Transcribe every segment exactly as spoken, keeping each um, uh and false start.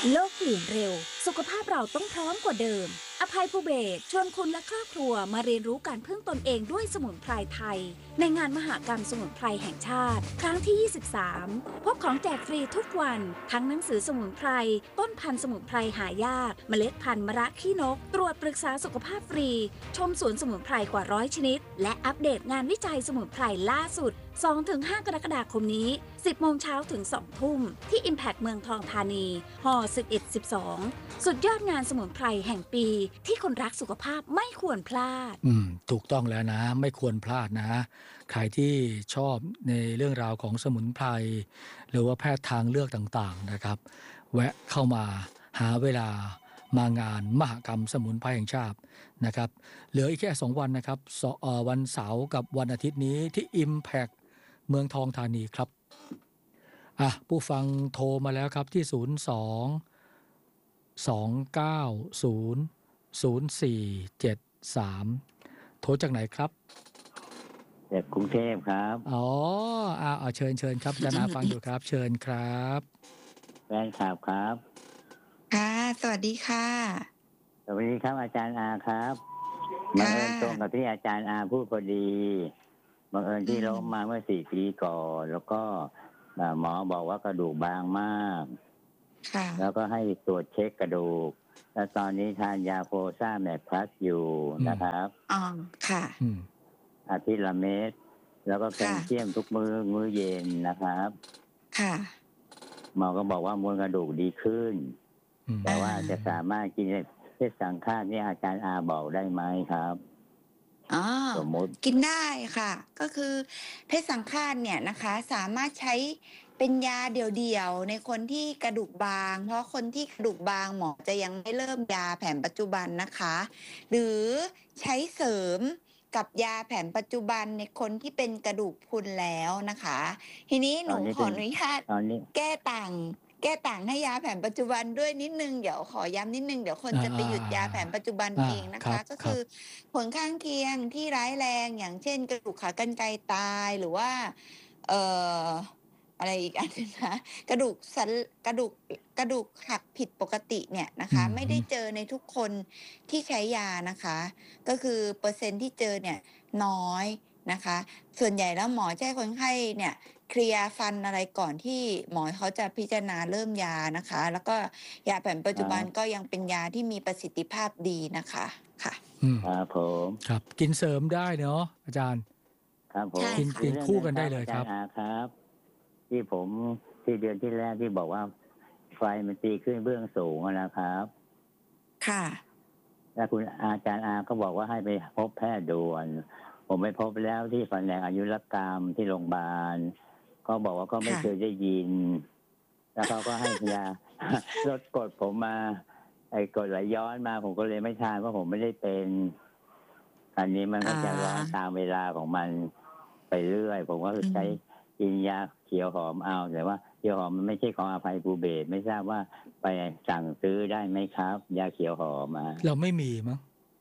โลกเปลี่ยนเร็วสุขภาพเราต้องพร้อมกว่าเดิมอภัยภูเบศรชวนคุณและครอบครัวมาเรียนรู้การพึ่งตนเองด้วยสมุนไพรไทยในงานมหกรรมสมุนไพรแห่งชาติครั้งที่ยี่สิบสามพบของแจกฟรีทุกวันทั้งหนังสือสมุนไพรต้นพันธุ์สมุนไพรหายากเมล็ดพันธุ์มะระขี้นกตรวจปรึกษาสุขภาพฟรีชมสวนสมุนไพรกว่าร้อยชนิดและอัปเดตงานวิจัยสมุนไพรล่าสุด สองถึงห้า กรกฎาคมนี้ สิบ โมงเช้าถึง สอง ทุ่มที่ Impact เมืองทองธานีฮสิบเอ็ด สิบสอง สุดยอดงานสมุนไพรแห่งปีที่คนรักสุขภาพไม่ควรพลาดอืมถูกต้องแล้วนะไม่ควรพลาดนะใครที่ชอบในเรื่องราวของสมุนไพรหรือว่าแพทย์ทางเลือกต่างๆนะครับแวะเข้ามาหาเวลามางานมหกรรมสมุนไพรแห่งชาตินะครับเหลืออีกแค่สองวันนะครับวันเสาร์กับวันอาทิตย์นี้ที่ Impact เมืองทองธานีครับอ่ะผู้ฟังโทรมาแล้วครับที่ศูนย์ สอง สอง เก้า ศูนย์ ศูนย์ สี่ เจ็ด สามโทรจากไหนครับจากกรุงเทพครับอ๋ออ่าเชิญเชิญครับอาจารย์อาฟังอยู่ครับเชิญครับแฟนคลับครับค่ะสวัสดีค่ะสวัสดีครับอาจารย์อาครับบังเอิญตรงกับที่อาจารย์อาพูดพอดีบังเอิญที่ล้มมาเมื่อสี่ปีก่อนแล้วก็หมอบอกว่ากระดูกบางมากแล้วก็ให้ตรวจเช็คกระดูกแล้วตอนนี้ทานยาโฟซ่าแมกพลัสอยู่นะครับอ๋อค่ะอาทิตย์ละเม็ดแล้วก็แคลเซียมทุกมื้อมื้อเย็นนะครับค่ะหมอก็บอกว่ามวลกระดูกดีขึ้นแต่ว่าจะสามารถกินเพชรสังฆาตเนี่ยอาจารย์อาบอกได้ไหมครับอ๋อสมมติกินได้ค่ะก็คือเพชรสังฆาตเนี่ยนะคะสามารถใช้เป็นยาเดี่ยวๆในคนที่กระดูกบางเพราะคนที่กระดูกบางหมอจะยังไม่เริ่มยาแผนปัจจุบันนะคะหรือใช้เสริมกับยาแผนปัจจุบันในคนที่เป็นกระดูกพรุนแล้วนะคะทีนี้หนูขออนุญาตแก้ต่างแก้ต่างให้ยาแผนปัจจุบันด้วยนิดนึงเดี๋ยวขอย้ำนิดนึงเดี๋ยวคนจะไปหยุดยาแผนปัจจุบันเองนะคะก็คือผลข้างเคียงที่ร้ายแรงอย่างเช่นกระดูกขากรรไกรตายหรือว่าเอ่ออะไรอีกอันนึงนะกระดูกสันกระดูกกระดูกหักผิดปกติเนี่ยนะคะไม่ได้เจอในทุกคนที่ใช้ยานะคะก็คือเปอร์เซ็นต์ที่เจอเนี่ยน้อยนะคะส่วนใหญ่แล้วหมอจะให้คนไข้เนี่ยเคลียร์ฟันอะไรก่อนที่หมอเขาจะพิจารณาเริ่มยานะคะแล้วก็ยาแผนปัจจุบันก็ยังเป็นยาที่มีประสิทธิภาพดีนะคะค่ะครับผมครับกินเสริมได้เนาะอาจารย์ครับผมกินกินคู่กันได้เลยครับครับที่ผมที่เดือนที่แรกที่บอกว่าไฟมันตีขึ้นเบื้องสูงนะครับค่ะแล้วคุณอาจารย์อาก็บอกว่าให้ไปพบแพทย์ด่วนผมไปพบแล้วที่แผนกอายุรกรรมที่โรงพยาบาลก็บอกว่าก็ไม่เคยได้ยินแล้วเขาก็ให้ยาลดกรดผมมาไอ้กรดไหลย้อนมาผมก็เลยไม่ทานเพราะผมไม่ได้เป็นอันนี้มันก็จะร้อนตามเวลาของมันไปเรื่อยผมก็ใช้กินยาเขียวหอมเอาแต่ว่าเขียวหอมมันไม่ใช่ของอภัยภูเบศรไม่ทราบว่าไปสั่งซื้อได้ไหมครับยาเขียวหอมมาเราไม่มีมั้ง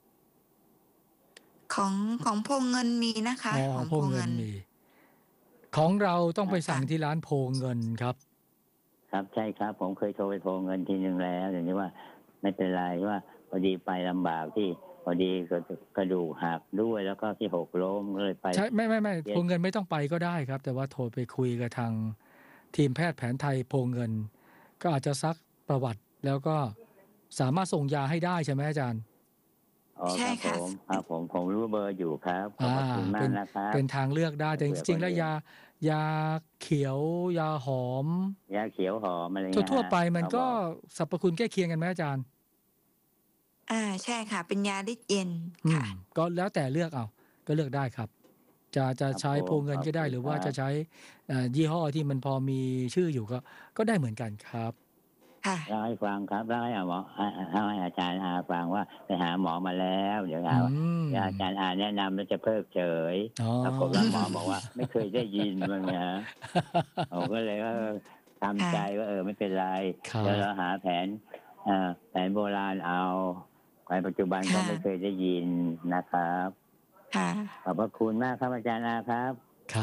ของของโพเงินมีนะคะของโพเงินมีของเราต้องไปสั่งที่ร้านโพเงินครับครับใช่ครับผมเคยโทรไปโพเงินทีนึงแล้วอย่างนี้ว่าไม่เป็นไรว่าพอดีไปลำบากที่พอดีกระดูกหักด้วยแล้วก็ที่หกล้มก็เลยไปใช่ไม่ไม่ไม่โพเงินไม่ต้องไปก็ได้ครับแต่ว่าโทรไปคุยกับทางทีมแพทย์แผนไทยโพเงินก็อาจจะซักประวัติแล้วก็สามารถส่งยาให้ได้ใช่ไหมอาจารย์ใช่ค่ะผมครับผมผมรู้เบอร์อยู่ครับขอบคุณมากนะครับเป็นทางเลือกได้แต่จริงๆแล้วยายาเขียวยาหอมยาเขียวหอมอะไรเงี้ยทั่วๆไปมันก็สรรพคุณใกล้เคียงกันไหมอาจารย์อ่าใช่ค่ะเป็นยาฤทธิ์เย็นค่ะก็แล้วแต่เลือกเอาก็เลือกได้ครับจะจะใช้โพเงินก็ได้หรือว่าจะใช้ยี่ห้อที่มันพอมีชื่ออยู่ก็ก็ได้เหมือนกันครับเล่าให้ฟังครับเล่าให้หมอให้อาจารย์อาฟังว่าไปหาหมอมาแล้วเดี๋ยวอาจารย์อาแนะนำแล้วจะเพิกเฉยปรากฏว่าหมอบอกว่าไม่เคยได้ยินมันไงผมก็เลยว่าทำใจว่าเออไม่เป็นไรเดี๋ยวเราหาแผนแผนโบราณเอาในปัจจุบันก็ไม่เคยได้ยินนะครับขอบพระคุณมากครับอาจารย์อาครับค่ะ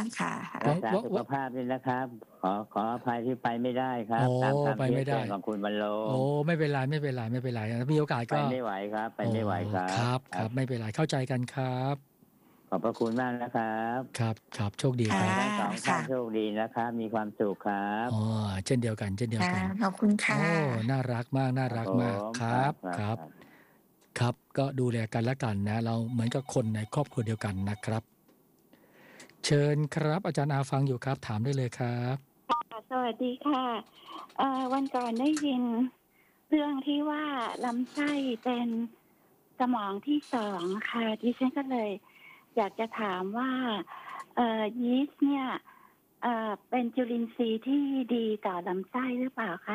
ากค่ะรักษาว่าสุขว่าภาพด้วยนะครับ ขอขออภัยที่ไปไม่ได้ครัโอ้บ ตามคำไปเรีไมยก่ได้ร้องของคุณบรรลโอ้งค์ไม่เป็นไร ไม่เป็นไร ไม่เป็นไร มีโอกาสไปก็ไม่ไหวครับ ไปอ๋อไม่ไหวครัครับ บคครัรับบไม่เป็นไร เข้าใจกันครับขอบพระคุณมากนะครับครับ ครับ โชคดีขอคให้รับทั้ง สองคท่า่ะนโชคดีนะครับ มีความสุขครับอ๋อ เช่นเดียวกัน เช่นเดียคว ่ะกันขอบคุณค่โอ้ะน่ารักมาก น่าครับรักผมมาก คครรัับบๆครับครับครับ ก็ดูแลกันและกันนะ เราเหมือนกับคนในครอบครัวเดียวกันนะครับ เชิญครับ อาจารย์อาฟังอยู่ครับ ถามได้เลยครับค่ะ สวัสดีค่ะ เอ่อ วันก่อนได้ยินเรื่องที่ว่าลำไส้เป็นสมองที่ สอง ค่ะ ดิฉันก็เลยอยากจะถามว่า เอ่อ ยีสต์เนี่ย เอ่อ เป็นจุลินทรีย์ที่ดีต่อลำไส้หรือเปล่าคะ?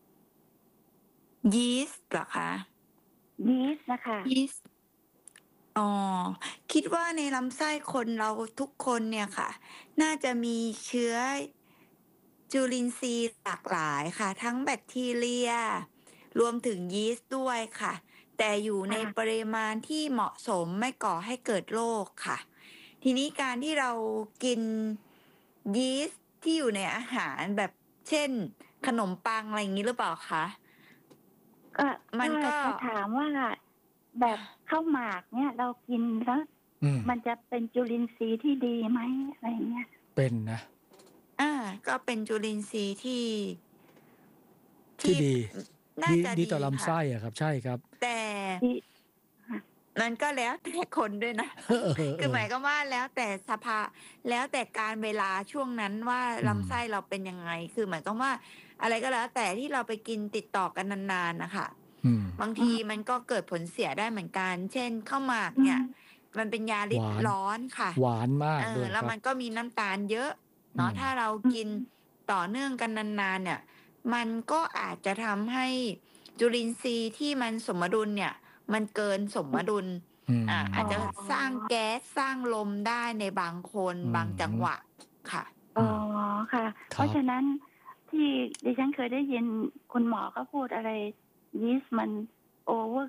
ยีสต์เหรอคะ? ยีสต์น่ะค่ะยีสต์ อ๋อ คิดว่าในลำไส้คนเราทุกคนเนี่ยค่ะ น่าจะมีเชื้อจุลินทรีย์หลากหลายค่ะ ทั้งแบคทีเรีย รวมถึงยีสต์ด้วยค่ะ แต่อยู่ในค่ะปริมาณที่เหมาะสม ไม่ก่อให้เกิดโรคค่ะ ทีนี้การที่เรากินยีสต์ที่อยู่ในอาหารแบบ เช่น ขนมปัง อะไรอย่างงี้หรือเปล่าคะ? ก็มันก็ก็จะถามว่า แบบข้าวหมากเนี่ย เรากินแล้วอืมมันจะเป็นจุลินทรีย์ที่ดีไหม? อะไรอย่างเงี้ยเป็นนะอา ก็เป็นจุลินทรีย์ที่ที่ดีน่าดีจะดีดีต่อลำค่ไส้ะอะครับ ใช่ครับแต่ดี ค่ะมันก็แล้ว แต่ คนด้วยนะเออคือหมายๆ ๆความว่า แล้วแต่สภา แล้วแต่การเวลาช่วงนั้นว่าอืลำไส้มเราเป็นยังไง คือหมายความว่า อะไรก็แล้วแต่ที่เราไปกินติดต่อกันนาน ๆ น่ะค่ะอืมบางอืทีมมันก็เกิดผลเสียได้เหมือนกัน เช่น ข้าวหมากอืเนี่ยมมันเป็นยาฤหวทธิ์านร้อนค่ะหวานมากเออ แล้ด้วยคว รับมันก็มีน้ำตาลเยอะอเนาะืมถ้าเราอืกินมต่อเนื่องกันนาน ๆ เนี่ย มันก็อาจจะทำให้จุลินทรีย์ที่มันสมดุลเนี่ย มันเกินสมดุลอืมอ่าออ๋าอจจะสร้างแก๊ส สร้างลมได้ในบางคนอืบางจังหวะมค่ะอ อ๋อ ค่ะคเพรราะัฉบะนั้นที่ดิฉันเคยได้ยินคุณหมอเขาพูดอะไร ยีสต์มัน over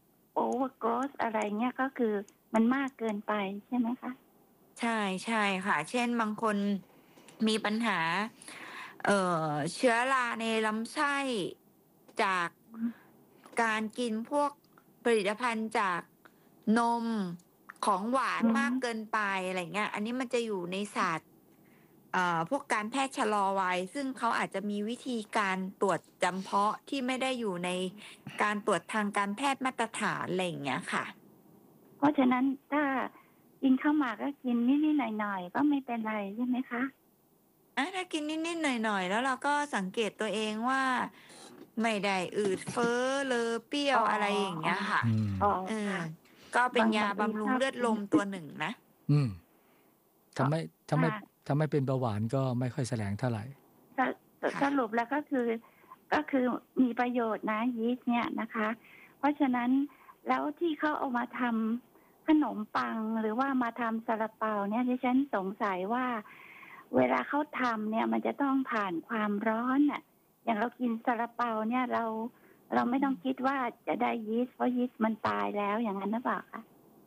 overgrowth อะไรเงี้ย ก็คือมันมากเกินไปใช่ไหมคะ? ใช่ ใช่ค่ะ เช่น บางคนมีปัญหา เอ่อ เชื้อราในลำไส้ จากอืมการกินพวกผลิตภัณฑ์จากนม ของหวานอือมากเกินไป อะไรอย่างเงี้ย อันนี้มันจะอยู่ในศาสตร์ อ่า พวกการแพทย์ชะลอวัย ซึ่งเขาอาจจะมีวิธีการตรวจจำเพาะที่ไม่ได้อยู่ในการตรวจทางการแพทย์มาตรฐาน อะไรอย่างเงี้ยค่ะเพราะฉะนั้นถ้ากินข้าวหมากก็กินนิด ๆ หน่อย ๆ ก็ไม่เป็นไรใช่ไหมคะ? อา ถ้ากินนิด ๆ หน่อย ๆ แล้วเราก็สังเกตตัวเองว่า ไม่ได้อืดเฟ้อ เรอเปรี้ยอ๋วออะไรอย่างเงี้ยค่ะอืมอ๋อเออค่ะก็เป็บาน งยาบางทีบำรุชงอบเลือดกิลนมตัวหนึ่งนะอืม ถ้าก็ไม่ ถ้าคไม่่ะถ้าไม่เป็นเบาหวานก็ไม่ค่อยแสลงเท่าไรส สค่ะสรุปแล้วก็คือ ก็คือมีประโยชน์นะ ยีสต์เนี่ยนะคะ เพราะฉะนั้นแล้วที่เขาเอามาทำขนมปัง หรือว่ามาทำซาลาเปาเนี่ย ดิฉันสงสัยว่า เวลาเขาทำเนี่ย มันจะต้องผ่านความร้อนน่ะ อย่างเรากินซาลาเปาเนี่ย เรา เราไม่ต้องคิดว่าจะได้ยีสต์ เพราะยีสต์มันตายแล้ว อย่างงั้นหรือเปล่าคะ?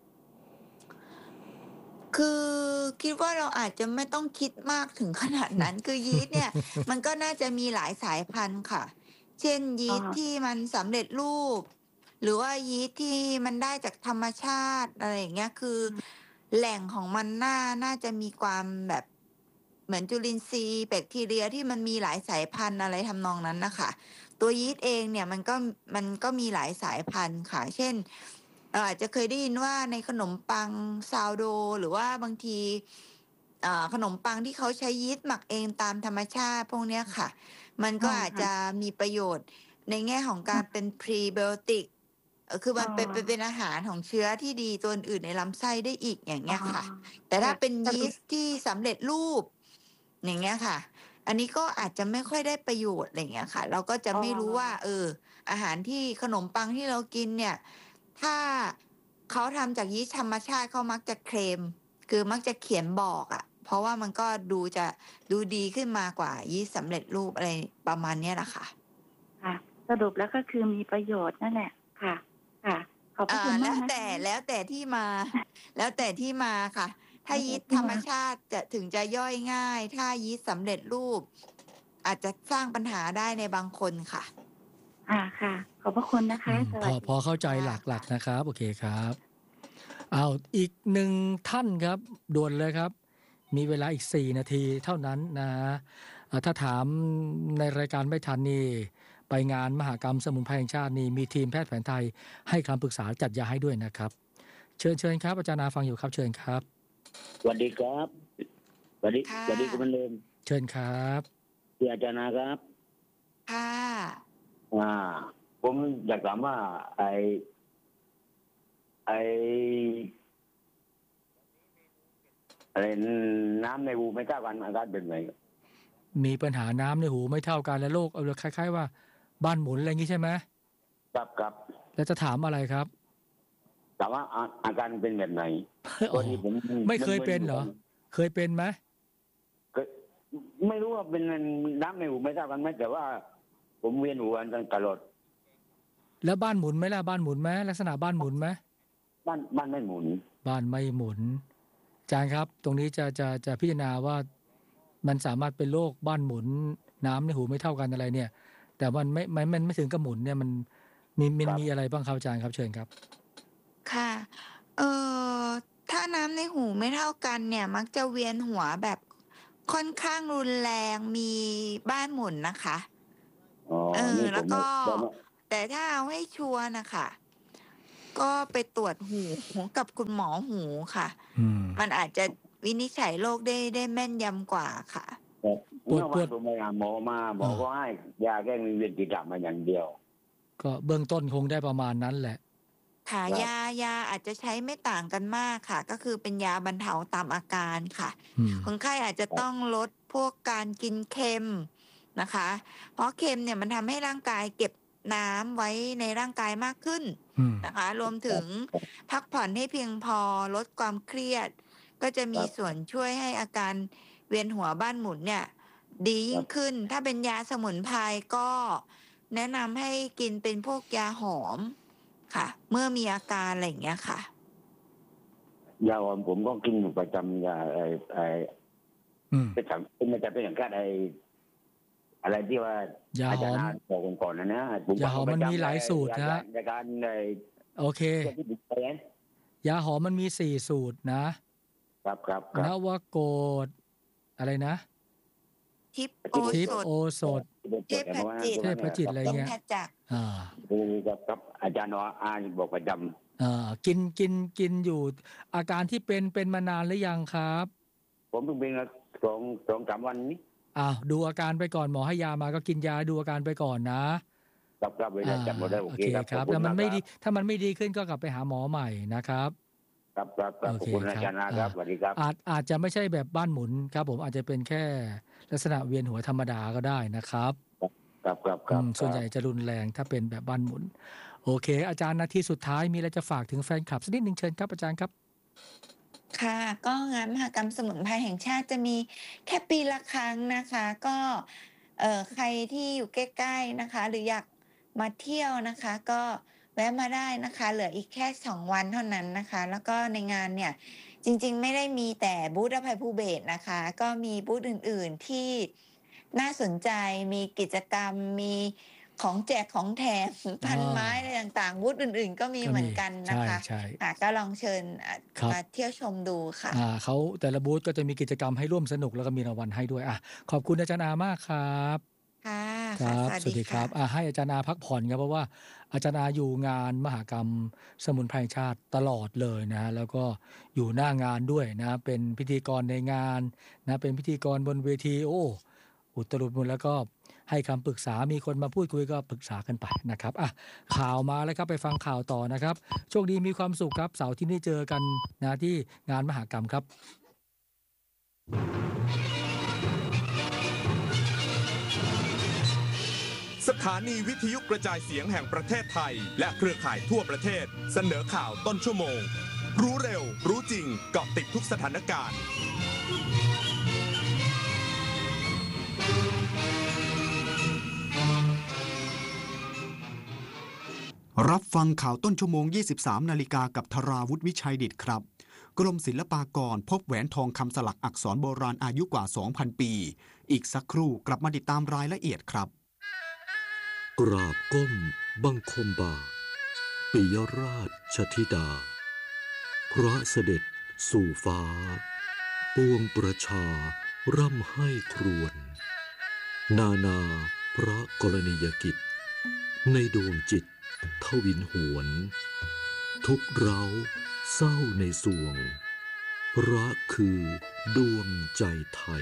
คือคิดว่า เราอาจจะไม่ต้องคิดมากถึง ขนาด นั้น คือยีสต์เนี่ย มันก็น่าจะมีหลายสายพันธุ์ค่ะ เช่น ยอ๋ีอสต์ที่มันสำเร็จรูป หรือว่ายีสต์ที่มันได้จากธรรมชาติ อะไรอย่างเงี้ย คืออืมแหล่งของมันน่า น่าจะมีความแบบ เหมือนจุลินทรีย์ แบคทีเรียที่มันมีหลายสายพันธุ์ อะไรทำนองนั้นน่ะค่ะ ตัวยีสต์เองเนี่ย มันก็ มันก็มีหลายสายพันธุ์ค่ะ เช่น เอ่อ อาจจะเคยได้ยินว่า ในขนมปัง sourdough หรือว่าบางที อ่า ขนมปังที่เขาใช้ยีสต์หมักเองตามธรรมชาติพวกเนี้ยค่ะ มันอ๋อ ค่ก็อาจจะะมีประโยชน์ในแง่ของกาอือรเป็น Prebiotic เอ่อ คืออ๋มันเป็น เป็นอเป็นอาหารของเชื้อที่ดีตัวอื่น ๆ ในลำไส้ได้อีก อย่างเอง๋ี้อยค่ะ แต่คถ้า่ะเป็นยสรีุปสต์ที่สำเร็จรูป อย่างเงี้ยค่ะ อันนี้ก็อาจจะไม่ค่อยได้ประโยชน์ ไรเงี้ยค่ะ เราก็จะอ๋ไม่รู้ว่าอเออ อาหารที่ ขนมปังที่เรากินเนี่ย ถ้าเขาทำจากยีสต์ธรรมชาติ เขามักจะเคลม คือมักจะเขียนบอกอะ เพราะว่ามันก็ดูจะ ดูดีขึ้นมากว่ายีสต์สำเร็จรูป อะไรประมาณเนี้ยน่ะค่ะค่ะ สรุปแล้วก็คือมีประโยชน์นั่นแหละ ค่ะ ค่ะ ขอบพอระ่คุาณแมล้ากวนะแต่คะแล้วแต่ที่มา แล้วแต่ที่มาค่ะถ้ายีสต์ธรรมชาติจะถึงจะย่อยง่าย ถ้ายีสต์สำเร็จรูป อาจจะสร้างปัญหาได้ในบางคนค่ะอ่าค่ะ ขอบพระคุณนะคะอืมสพวัสอดีพอเข้าใจค่ะหลัก ๆ นะครับ โอเคครับ อ้าว อีกหนึ่งท่านครับ ด่วนเลยครับ มีเวลาอีก สี่ นาทีเท่านั้นนะอ่าถ้าถามในรายการไม่ทันนี่ ไปงานมหกรรมสมุนไพรแห่งชาตินี่ มีทีมแพทย์แผนไทยให้คำปรึกษาจัดยาให้ด้วยนะครับ เชิญ เชิญครับ อาจารย์อาฟังอยู่ครับ เชิญครับสวัสดีครับ สวัสดีค่ะสวัสดีคุณบรรเลงเชิญครับคืออาจารย์นาครับค่ะอ่า ผมอยากถามว่า ไอไออะไรน้ำในหูไม่เท่ากันอาการเป็นไงมีปัญหาน้ำในหูไม่เท่ากันและโรคเอาคล้าย ๆ ว่าบ้านหมุนอะไรอย่างงี้ใช่ไหมครับครับแล้วจะถามอะไรครับแต่ว่าอาอาการเป็นแบบไหนอ๋อพอดีผมไม่เคยเป็นเหรอ เคยเป็นไหมเคยไม่รู้ว่าเป็นน้ำในหูไม่เท่ากันไหมแต่ว่า ผมเวียนหัวตลอดแล้วบ้านหมุนไหมล่ะบ้านหมุนไหมลักษณะบ้านหมุนไหมบ้านบ้านไม่หมุนบ้านไม่หมุนอาจารย์ครับ ตรงนี้จะจะจะพิจารณาว่ามันสามารถเป็นโรคบ้านหมุน น้ำในหูไม่เท่ากันอะไรเนี่ย แต่มันไม่มันมันไม่ถึงกับหมุนเนี่ยมันมีมันครับมีอะไรบ้างครับอาจารย์ครับเชิญครับค่ะ เอ่อ ถ้าน้ำในหูไม่เท่ากันเนี่ย มักจะเวียนหัวแบบค่อนข้างรุนแรง มีบ้านหมุนนะคะอ๋อเออนี่แล้ผวมก็ผมแต่ถ้าเอาให้ชัวร์น่ะค่ะ ก็ไปตรวจหูกับคุณหมอหูค่ะอืมมันอาจจะวินิจฉัยโรคได้ได้แม่นยำกว่าค่ะปวดเมื่อปวดวานผมไปหาหมอมาหมอก็ให้ยาแก้วิงเวียนศีรษะมาอย่างเดียวก็เบื้องต้นคงได้ประมาณนั้นแหละค่ะครับยายาอาจจะใช้ไม่ต่างกันมากค่ะ ก็คือเป็นยาบรรเทาตามอาการค่ะอืมคนไข้อาจจะต้องลดพวกการกินเค็มนะคะ เพราะเค็มเนี่ยมันทำให้ร่างกายเก็บน้ำไว้ในร่างกายมากขึ้นอืมนะคะ รวมถึงพักผ่อนให้เพียงพอลดความเครียด ก็จะมีครับส่วนช่วยให้อาการเวียนหัวบ้านหมุนเนี่ย ดียิ่งขึ้น ถ้าเป็นยาสมุนไพรก็แนะนำให้กินเป็นพวกยาหอมค่ะ เมื่อมีอาการอะไรอย่างเงี้ยค่ะยาหอมผมก็กินอยู่ประจำยาไอไออืมเป็นสำเป็นมันจะเป็นอย่างกันไออะไรที่ว่ายาอาหจารอย์มนาบอกผมก่อนนะนะผมยาหอมมันมีหลายสูตรนะในการในโอเคที่ดิบแอนยาหอมมันมีสี่สูตรนะครับครับครันบวโกดอะไรนะทิปโอทิปสดโอสดเทพจิตเทพจิตอะไรเป็นเงี้ยแพทย์จากอ่าคือครับครับอาจารย์อาอาบอกประจอ่ากินกินกินอยู่ อาการที่เป็นเป็นมานานหรือยังครับำผมเพิ่งเป็นมาสองสองสามวันนี้อ้าวดูอาการไปก่อนหมอให้ยามาก็กินยาดูอาการไปก่อนนะครับครับเวลาอ่าจำหมดได้โอโอเคเคครับครับขอณถ้ามันไม่ากดีถ้ามันไม่ดีขึ้นก็กลับไปหาหมอใหม่นะครับครับครับครับโอขอบเคคุณคอารับจารย์นาครับอ่าสวัสดีครับอาจอาจจะไม่ใช่แบบบ้านหมุนครับผมอาจจะเป็นแค่ลักษณะเวียนหัวธรรมดาก็ได้นะครับครับครับคอืรับมส่วนใหญ่จะรุนแรงถ้าเป็นแบบบ้านหมุน โอเค อาจารย์นาทีสุดท้ายมีอะไรจะฝากถึงแฟนคลับสักนิดหนึ่งเชิญครับอาจารย์ครับค่ะ ก็งานมหกรรมสมุนไพรแห่งชาติจะมีแค่ปีละครั้งนะคะ ก็เอ่อใครที่อยู่ใกล้ๆนะคะ หรืออยากมาเที่ยวนะคะ ก็แวะมาได้นะคะ เหลืออีกแค่สองวันเท่านั้นนะคะ แล้วก็ในงานเนี่ย จริงๆไม่ได้มีแต่บูธอภัยภูเบศรนะคะ ก็มีบูธอื่นๆที่น่าสนใจมีกิจกรรมมีของแจกของแถม พันไม้อะไรต่างๆบูธอื่นๆ ก็มีก็มีเหมือนกันนะใช่คะใช่ค่ะก็ลองเชิญอ่ะครับมาเที่ยวชมดูค่ะอ่าเขาแต่ละบูธก็จะมีกิจกรรมให้ร่วมสนุกแล้วก็มีรางวัลให้ด้วยอ่ะขอบคุณอาจารย์อามากครับค่ะคค่ะรับสวัสสวัสดีดีครัค่ะบอ่ะให้อาจารย์อาพักผ่อนครับเพราะว่าอาจารย์อาอยู่งานมหกรรมสมุนไพรแห่งชาติตลอดเลยนะแล้วก็อยู่หน้างานด้วยนะเป็นพิธีกรในงานนะเป็นพิธีกรบนเวทีโอ้อุตรุดมุนแล้วก็ให้คำปรึกษามีคนมาพูดคุยก็ปรึกษากันไปนะครับอ่ะข่าวมาแล้วครับไปฟังข่าวต่อนะครับโชคดีมีความสุขครับเสาร์ที่นี่เจอกันนะที่งานมหกรรมครับสถานีวิทยุกระจายเสียงแห่งประเทศไทยและเครือข่ายทั่วประเทศเสนอข่าวต้นชั่วโมง รู้เร็ว รู้จริงเกาะติดทุกสถานการณ์รับฟังข่าวต้นชั่วโมง ยี่สิบสาม นาฬิกากับธราวุฒิวิชัยดิตครับกรมศิลปากรพบแหวนทองคำสลักอักษรโบราณอายุกว่า สองพัน ปี อีกสักครู่กลับมาติดตามรายละเอียดครับกราบก้มบังคมบาทปิยราชธิดาพระเสด็จสู่ฟ้าปวงประชาร่ำให้ครวญนานาพระกรณียกิจในดวงจิตทวินหวน ทุกเร้าเศร้าในสวงพระคือดวงใจไทย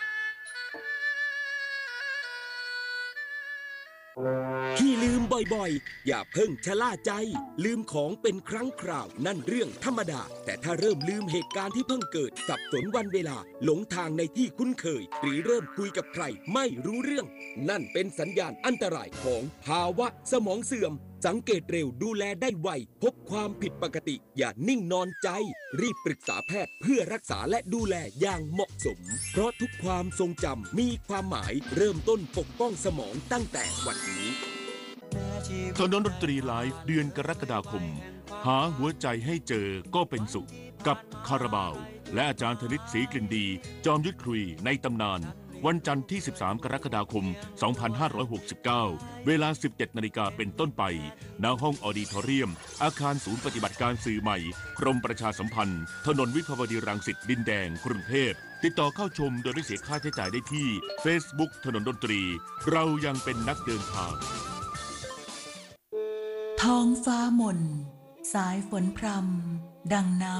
ที่ลืมบ่อยๆอย่าเพิ่งชะล่าใจลืมของเป็นครั้งคราวนั่นเรื่องธรรมดาแต่ถ้าเริ่มลืมเหตุการณ์ที่เพิ่งเกิดสับสนวันเวลาหลงทางในที่คุ้นเคยหรือเริ่มคุยกับใครไม่รู้เรื่องนั่นเป็นสัญญาณอันตรายของภาวะสมองเสื่อมสังเกตเร็วดูแลได้ไวพบความผิดปกติอย่านิ่งนอนใจรีบปรึกษาแพทย์เพื่อรักษาและดูแลอย่างเหมาะสมเพราะทุกความทรงจำมีความหมายเริ่มต้นปกป้องสมองตั้งแต่วันนี้ถนนดนตรีไลฟ์เดือนกรกฎาคมหาหัวใจให้เจอก็เป็นสุขกับคาราบาวและอาจารย์ธนิตศรีกลิ่นดีจอมยุทธคุยในตำนานวันจันทร์ที่สิบสามกรกฎาคมสองพันห้าร้อยหกสิบเก้าเวลา สิบเจ็ดนาฬิกาเป็นต้นไปณห้องออดิทอเรียมอาคารศูนย์ปฏิบัติการสื่อใหม่กรมประชาสัมพันธ์ถนนวิภาวดีรังสิตดินแดงกรุงเทพติดต่อเข้าชมโดยไม่เสียค่าใช้จ่ายได้ที่ Facebook ถนนดนตรีเรายังเป็นนักเดินทางท้องฟ้ามนสายฝนพรำดังน้